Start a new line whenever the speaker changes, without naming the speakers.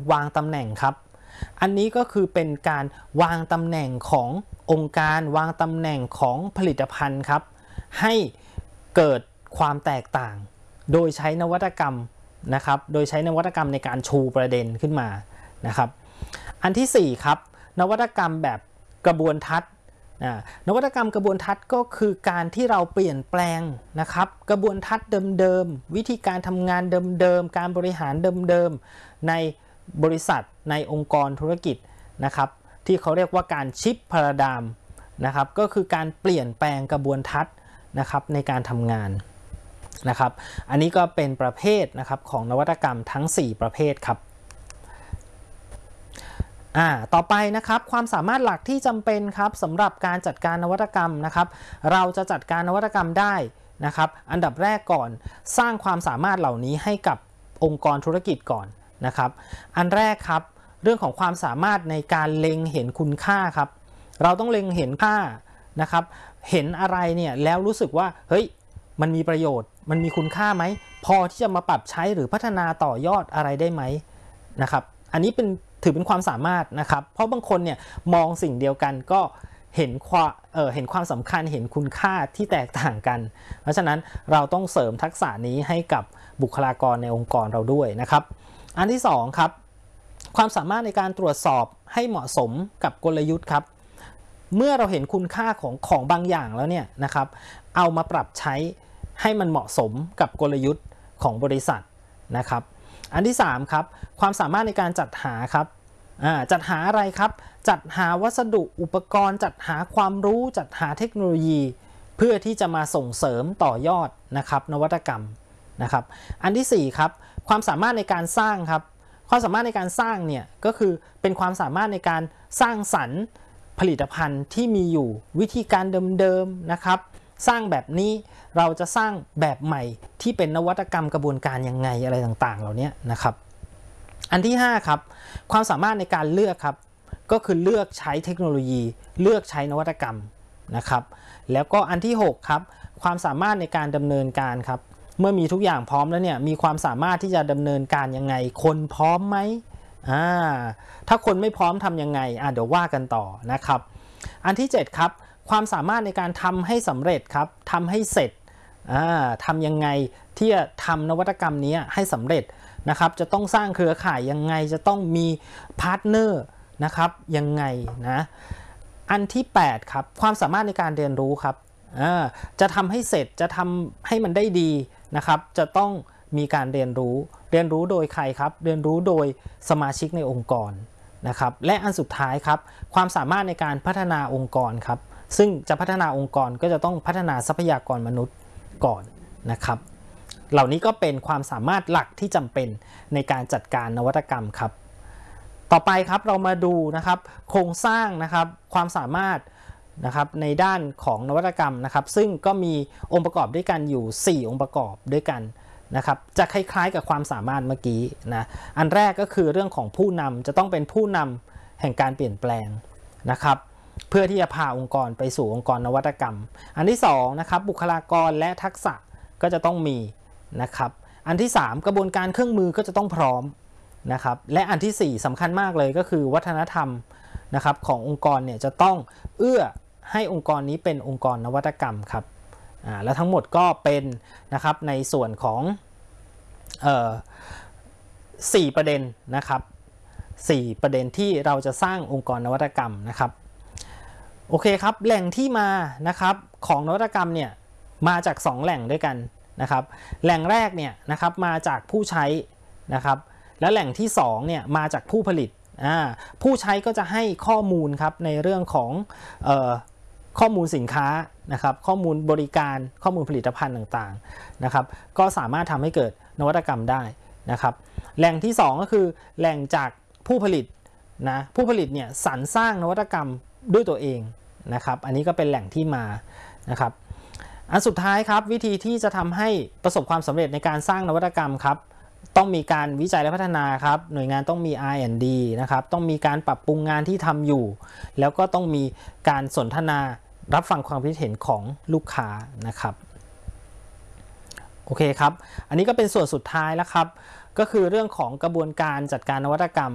วางตำแหน่งครับอันนี้ก็คือเป็นการวางตำแหน่งขององค์การวางตำแหน่งของผลิตภัณฑ์ครับให้เกิดความแตกต่างโดยใช้นวัตกรรมนะครับโดยใช้นวัตกรรมในการชูประเด็นขึ้นมานะครับอันที่4ครับนวัตกรรมแบบกระบวนทัศน์นวัตกรรมกระบวนทัศน์ก็คือการที่เราเปลี่ยนแปลงนะครับกระบวนทัศน์เดิมๆวิธีการทำงานเดิมๆการบริหารเดิมๆในบริษัทในองค์กรธุรกิจนะครับที่เขาเรียกว่าการชิปพาราไดม์นะครับก็คือการเปลี่ยนแปลงกระบวนทัศน์นะครับในการทำงานนะครับอันนี้ก็เป็นประเภทนะครับของนวัตกรรมทั้ง4ประเภทครับต่อไปนะครับความสามารถหลักที่จำเป็นครับสำหรับการจัดการนวัตกรรมนะครับเราจะจัดการนวัตกรรมได้นะครับอันดับแรกก่อนสร้างความสามารถเหล่านี้ให้กับองค์กรธุรกิจก่อนนะครับอันแรกครับเรื่องของความสามารถในการเล็งเห็นคุณค่าครับเราต้องเล็งเห็นค่านะครับเห็นอะไรเนี่ยแล้วรู้สึกว่าเฮ้ยมันมีประโยชน์มันมีคุณค่าไหมพอที่จะมาปรับใช้หรือพัฒนาต่อยอดอะไรได้ไหมนะครับอันนี้ถือเป็นความสามารถนะครับเพราะบางคนเนี่ยมองสิ่งเดียวกันก็เห็นความสำคัญเห็นคุณค่าที่แตกต่างกันเพราะฉะนั้นเราต้องเสริมทักษะนี้ให้กับบุคลากรในองค์กรเราด้วยนะครับอันที่2ครับความสามารถในการตรวจสอบให้เหมาะสมกับกลยุทธ์ครับเมื่อเราเห็นคุณค่าของบางอย่างแล้วเนี่ยนะครับเอามาปรับใช้ให้มันเหมาะสมกับกลยุทธ์ของบริษัทนะครับอันที่3ครับความสามารถในการจัดหาครับจัดหาอะไรครับจัดหาวัสดุอุปกรณ์จัดหาความรู้จัดหาเทคโนโลยีเพื่อที่จะมาส่งเสริมต่อยอดนะครับนวัตกรรมนะครับอันที่4ครับความสามารถในการสร้างครับความสามารถในการสร้างเนี่ยก็คือเป็นความสามารถในการสร้างสรรค์ผลิตภัณฑ์ที่มีอยู่วิธีการเดิมๆนะครับสร้างแบบนี้เราจะสร้างแบบใหม่ที่เป็นนวัตกรรมกระบวนการยังไงอะไรต่างๆเหล่านี้นะครับอันที่5ครับความสามารถในการเลือกครับก็คือเลือกใช้เทคโนโลยีเลือกใช้นวัตกรรมนะครับแล้วก็อันที่6ครับความสามารถในการดำเนินการครับเมื่อมีทุกอย่างพร้อมแล้วเนี่ยมีความสามารถที่จะดำเนินการยังไงคนพร้อมไหมถ้าคนไม่พร้อมทำยังไงเดี๋ยวว่ากันต่อนะครับอันที่7ครับความสามารถในการทำให้สำเร็จครับทำให้เสร็จทำยังไงที่จะทำนวัตกรรมนี้ให้สำเร็จนะครับจะต้องสร้างเครือข่ายยังไงจะต้องมีพาร์ทเนอร์นะครับยังไงนะอันที่8ครับความสามารถในการเรียนรู้ครับจะทำให้เสร็จจะทำให้มันได้ดีนะครับจะต้องมีการเรียนรู้โดยใครครับเรียนรู้โดยสมาชิกในองค์กรนะครับและอันสุดท้ายครับความสามารถในการพัฒนาองค์กรครับซึ่งจะพัฒนาองค์กรก็จะต้องพัฒนาทรัพยากรมนุษย์ก่อนนะครับเหล่านี้ก็เป็นความสามารถหลักที่จำเป็นในการจัดการนวัตกรรมครับต่อไปครับเรามาดูนะครับโครงสร้างนะครับความสามารถนะครับในด้านของนวัตกรรมนะครับซึ่งก็มีองค์ประกอบด้วยกันอยู่4องค์ประกอบด้วยกันนะครับจะคล้ายๆกับความสามารถเมื่อกี้นะอันแรกก็คือเรื่องของผู้นำจะต้องเป็นผู้นำแห่งการเปลี่ยนแปลงนะครับเพื่อที่จะพาองค์กรไปสู่องค์กรนวัตกรรมอันที่2นะครับบุคลากรและทักษะก็จะต้องมีนะครับอันที่3กระบวนการเครื่องมือก็จะต้องพร้อมนะครับและอันที่4สำคัญมากเลยก็คือวัฒนธรรมนะครับขององค์กรเนี่ยจะต้องเอื้อให้องค์กรนี้เป็นองค์กรนวัตกรรมครับและทั้งหมดก็เป็นนะครับในส่วนของ4ประเด็นนะครับ4ประเด็นที่เราจะสร้างองค์กรนวัตกรรมนะครับโอเคครับแหล่งที่มานะครับของนวัตกรรมเนี่ยมาจาก2แหล่งด้วยกันนะครับแหล่งแรกเนี่ยนะครับมาจากผู้ใช้นะครับและแหล่งที่2เนี่ยมาจากผู้ผลิตผู้ใช้ก็จะให้ข้อมูลครับในเรื่องของข้อมูลสินค้านะครับข้อมูลบริการข้อมูลผลิตภัณฑ์ต่างๆนะครับก็สามารถทำให้เกิดนวัตกรรมได้นะครับแหล่งที่2ก็คือแหล่งจากผู้ผลิตนะผู้ผลิตเนี่ยสรรสร้างนวัตกรรมด้วยตัวเองนะครับอันนี้ก็เป็นแหล่งที่มานะครับอันสุดท้ายครับวิธีที่จะทำให้ประสบความสำเร็จในการสร้างนวัตกรรมครับต้องมีการวิจัยและพัฒนาครับหน่วยงานต้องมี R&D นะครับต้องมีการปรับปรุงงานที่ทำอยู่แล้วก็ต้องมีการสนทนารับฟังความคิดเห็นของลูกค้านะครับโอเคครับอันนี้ก็เป็นส่วนสุดท้ายแล้วครับก็คือเรื่องของกระบวนการจัดการนวัตกรรม